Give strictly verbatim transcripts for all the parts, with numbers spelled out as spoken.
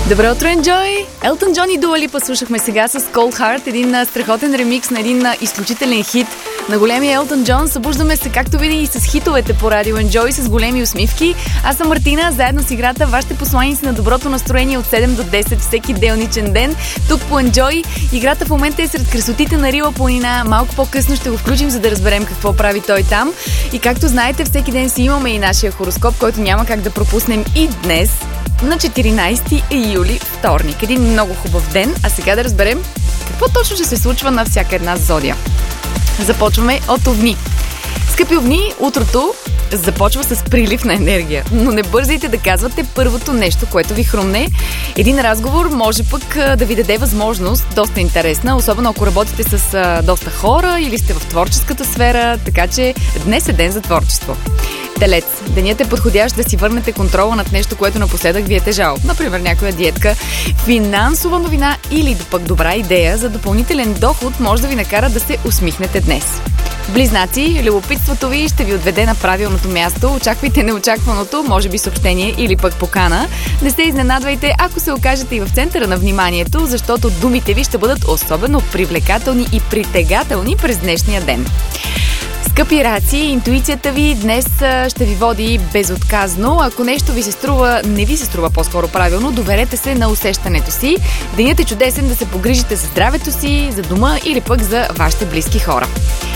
Добро утро, Enjoy! Елтън Джон и Дуа Липа слушахме сега с Cold Heart, един страхотен ремикс на един изключителен хит на големия Елтън Джон. Събуждаме се, както винаги, с хитовете по радио Enjoy, с големи усмивки. Аз съм Мартина, заедно с играта вашите посланици на доброто настроение от седем до десет всеки делничен ден. Тук по Enjoy. Играта в момента е сред красотите на Рила планина. Малко по-късно ще го включим, за да разберем какво прави той там. И както знаете, всеки ден си имаме и нашия хороскоп, който няма как да пропуснем и днес, на четиринайсети юли, вторник. Един много хубав ден, а сега да разберем какво точно ще се случва на всяка една зодия. Започваме от Овни. Скъпи Овни, утрото започва с прилив на енергия, но не бързайте да казвате първото нещо, което ви хрумне. Един разговор може пък да ви даде възможност, доста интересна, особено ако работите с а, доста хора или сте в творческата сфера, така че днес е ден за творчество. Телец. Денят е подходящ да си върнете контрола над нещо, което напоследък ви е тежало. Например, някоя диетка. Финансова новина или пък добра идея за допълнителен доход може да ви накара да се усмихнете днес. Близнаци, любопитството ви ще ви отведе на правилното място. Очаквайте неочакваното, може би съобщение или пък покана. Не се изненадвайте, ако се окажете и в центъра на вниманието, защото думите ви ще бъдат особено привлекателни и притегателни през днешния ден. Скъпи раци, интуицията ви днес ще ви води безотказно. Ако нещо ви се струва, не ви се струва по-скоро правилно, доверете се на усещането си. Денят е чудесен да се погрижите за здравето си, за дома или пък за вашите близки хора.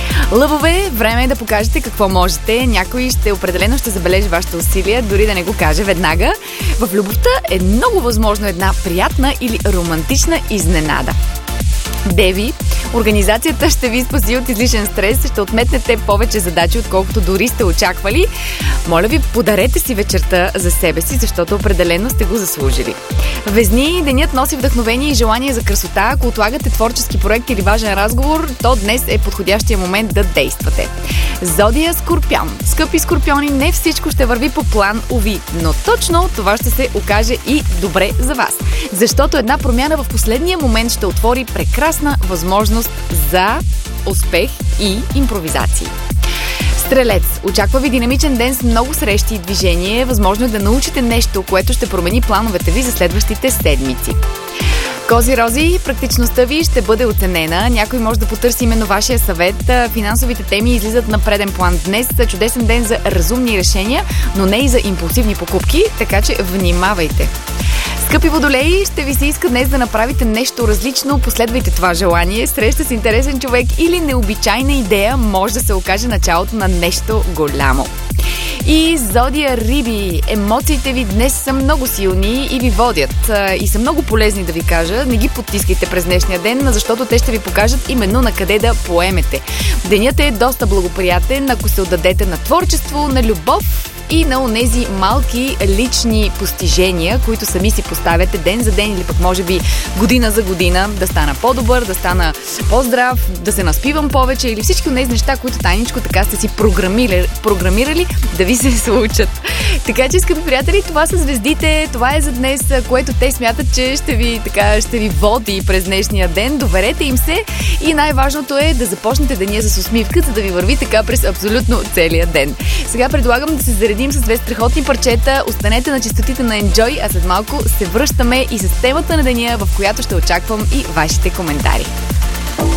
Лъвове, време е да покажете какво можете. Някой ще определено ще забележи вашите усилия, дори да не го каже веднага. В любовта е много възможно една приятна или романтична изненада. Деви, организацията ще ви спаси от излишен стрес, ще отметнете повече задачи, отколкото дори сте очаквали. Моля ви, подарете си вечерта за себе си, защото определено сте го заслужили. Везни, денят носи вдъхновение и желание за красота. Ако отлагате творчески проект или важен разговор, то днес е подходящия момент да действате. Зодия Скорпион. Скъпи скорпиони, не всичко ще върви по план, уви, но точно това ще се окаже и добре за вас. Защото една промяна в последния момент ще отвори прекрасна възможност за успех и импровизации. Стрелец. Очаква ви динамичен ден с много срещи и движение. Възможно е да научите нещо, което ще промени плановете ви за следващите седмици. Кози рози, практичността ви ще бъде оценена. Някой може да потърси именно вашия съвет. Финансовите теми излизат на преден план днес. Чудесен ден за разумни решения, но не и за импулсивни покупки, така че внимавайте. Скъпи водолеи, ще ви се иска днес да направите нещо различно. Последвайте това желание. Среща с интересен човек или необичайна идея може да се окаже началото на нещо голямо. И зодия Риби. Емоциите ви днес са много силни и ви водят. И са много полезни, да ви кажа. Не ги потискайте през днешния ден, защото те ще ви покажат именно на къде да поемете. Денят е доста благоприятен, ако се отдадете на творчество, на любов и на онези малки лични постижения, които сами си поставяте ден за ден или пък може би година за година, да стана по-добър, да стана по-здрав, да се наспивам повече или всички онези неща, които тайничко така сте си програмирали, програмирали да ви се случат. Така че, скъпи приятели, това са звездите, това е за днес, което те смятат, че ще ви, така, ще ви води през днешния ден. Доверете им се и най-важното е да започнете деня с усмивка, за да ви върви така през абсолютно целия ден. Сега предлагам да се заредим с две страхотни парчета. Останете на честотите на Enjoy, а след малко се връщаме и с темата на деня, в която ще очаквам и вашите коментари.